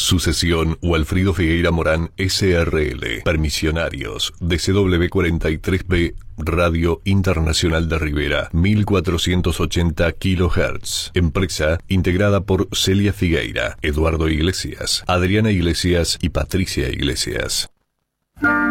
Sucesión Walfrido Figueira Morán SRL. Permisionarios. DCW43B Radio Internacional de Rivera 1480 kHz. Empresa integrada por Celia Figueira, Eduardo Iglesias, Adriana Iglesias y Patricia Iglesias.